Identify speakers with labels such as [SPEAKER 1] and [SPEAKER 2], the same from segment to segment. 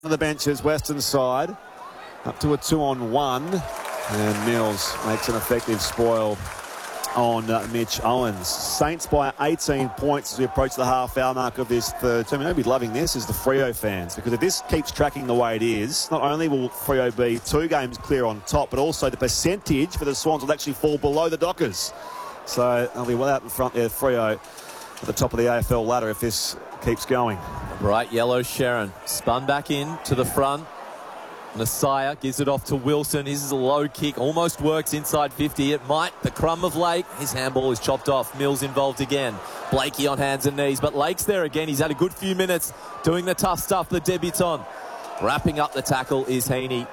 [SPEAKER 1] The benches, Western side, up to a 2-on-1, and Mills makes an effective spoil on Mitch Owens. Saints by 18 points as we approach the half-hour mark of this third term. You'll be loving this is the Freo fans, because if this keeps tracking the way it is, not only will Freo be 2 games clear on top, but also the percentage for the Swans will actually fall below the Dockers. So they'll be well out in front there, Freo, at the top of the AFL ladder if this keeps going.
[SPEAKER 2] Bright yellow Sharon spun back in to the front. Messiah gives it off to Wilson. His is a low kick, almost works inside 50. It might. The crumb of Lake. His handball is chopped off. Mills involved again. Blakey on hands and knees, but Lake's there again. He's had a good few minutes doing the tough stuff, the debutant. Wrapping up the tackle is Heaney.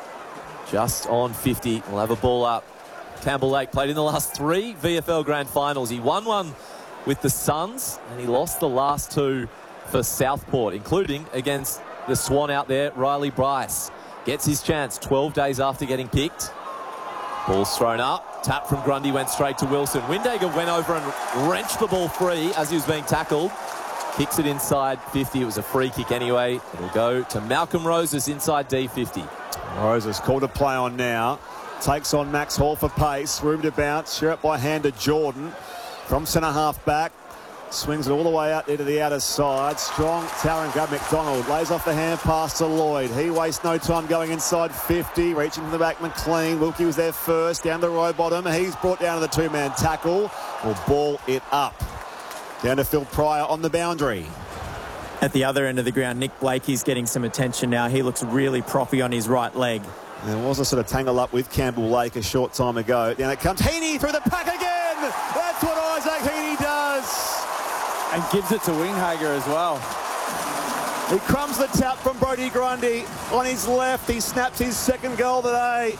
[SPEAKER 2] Just on 50. We'll have a ball up. Campbell Lake played in the last 3 VFL Grand Finals. He won one with the Suns, and he lost the last 2 for Southport, including against the Swan out there, Riley Bryce. Gets his chance 12 days after getting picked. Ball's thrown up. Tap from Grundy went straight to Wilson. Windager went over and wrenched the ball free as he was being tackled. Kicks it inside 50. It was a free kick anyway. It'll go to Malcolm Roses inside D50.
[SPEAKER 1] Roses called to play on now. Takes on Max Hall for pace. Room to bounce. Share it by hand to Jordan. From centre half back. Swings it all the way out there to the outer side. Strong towering grab. McDonald lays off the hand pass to Lloyd. He wastes no time going inside 50. Reaching to the back, McLean. Wilkie was there first. Down to Rowbottom. He's brought down to the 2-man tackle. Will ball it up. Down to Phil Pryor on the boundary.
[SPEAKER 3] At the other end of the ground, Nick Blakey's getting some attention now. He looks really proppy on his right leg.
[SPEAKER 1] There was a sort of tangle up with Campbell Lake a short time ago. Down it comes. Heaney through the pack again. That's what Isaac Heaney does.
[SPEAKER 4] And gives it to Winghager as well.
[SPEAKER 1] He crumbs the tap from Brodie Grundy on his left. He snaps his second goal today.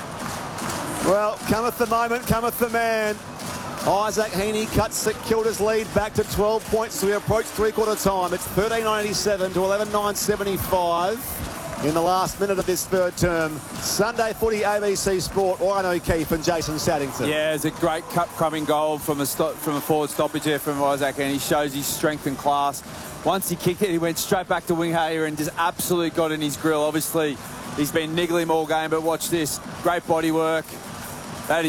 [SPEAKER 1] Well, cometh the moment, cometh the man. Isaac Heaney cuts the Kilda's lead back to 12 points as we approach three-quarter time. It's 13.97 to 11.975 in the last minute of this third term. Sunday footy, ABC Sport, Ryan O'Keefe and Jason Saddington.
[SPEAKER 4] Yeah, it's a great cup-crumbing goal from a forward stoppage here from Isaac, and he shows his strength and class. Once he kicked it, he went straight back to Winghager and just absolutely got in his grill. Obviously, he's been niggling him all game, but watch this. Great body work. That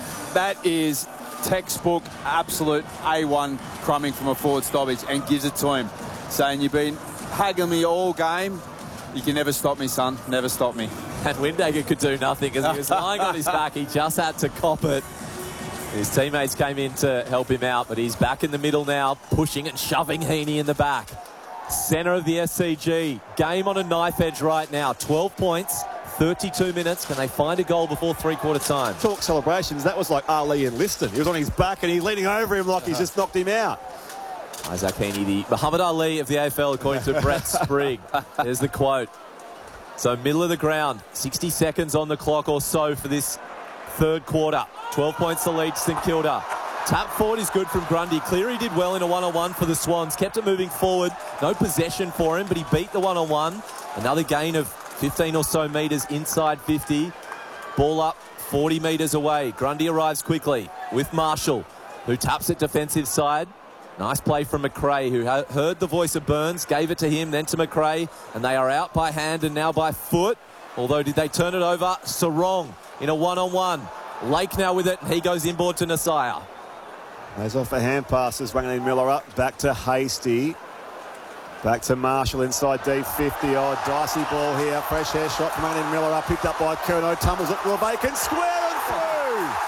[SPEAKER 4] is textbook, absolute A1 crumbing from a forward stoppage, and gives it to him, saying, you've been haggling me all game. You can never stop me, son. Never stop me.
[SPEAKER 2] And Windager could do nothing because he was lying on his back. He just had to cop it. His teammates came in to help him out, but he's back in the middle now, pushing and shoving Heaney in the back. Centre of the SCG. Game on a knife edge right now. 12 points, 32 minutes. Can they find a goal before three-quarter time?
[SPEAKER 1] Talk celebrations. That was like Ali and Liston. He was on his back and he's leaning over him like he's just knocked him out.
[SPEAKER 2] Isaac Heaney, the Muhammad Ali of the AFL, according to Brett Sprigg. There's the quote. So middle of the ground, 60 seconds on the clock or so for this third quarter. 12 points to lead St Kilda. Tap forward is good from Grundy. Cleary did well in a one-on-one for the Swans. Kept it moving forward. No possession for him, but he beat the one-on-one. Another gain of 15 or so metres inside 50. Ball up 40 metres away. Grundy arrives quickly with Marshall, who taps it defensive side. Nice play from McRae, who heard the voice of Burns, gave it to him, then to McRae, and they are out by hand and now by foot. Although, did they turn it over? Sarong in a one-on-one. Lake now with it, and he goes inboard to Nasiah.
[SPEAKER 1] Lays off the hand passes, Wayne Miller up, back to Hasty. Back to Marshall inside D50. Oh, dicey ball here. Fresh hair shot from Wayne Miller up, picked up by Curnow, tumbles it to a vacant square and through.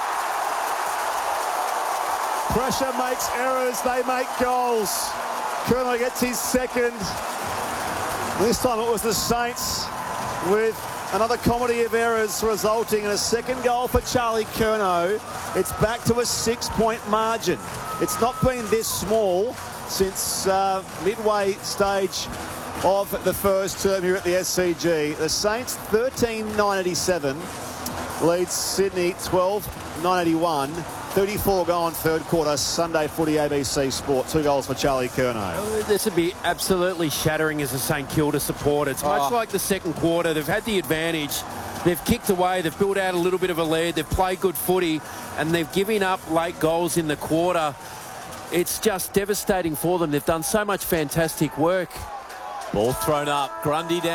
[SPEAKER 1] Pressure makes errors, they make goals. Curnow gets his second. This time it was the Saints with another comedy of errors resulting in a second goal for Charlie Curnow. It's back to a 6-point margin. It's not been this small since midway stage of the first term here at the SCG. The Saints 13.987 leads Sydney 12.981. 34 gone third quarter, Sunday footy, ABC Sport. 2 goals for Charlie Curnow.
[SPEAKER 5] This would be absolutely shattering as a St Kilda supporter. It's much like the second quarter. They've had the advantage. They've kicked away. They've built out a little bit of a lead. They've played good footy, and they've given up late goals in the quarter. It's just devastating for them. They've done so much fantastic work.
[SPEAKER 2] Ball thrown up. Grundy down.